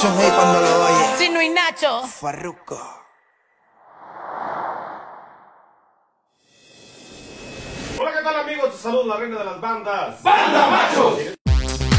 Action Hey cuando lo oye. Chino y Nacho. Farruko. Hola, ¿qué tal amigos? Te saludo la reina de las bandas. ¡Banda Machos!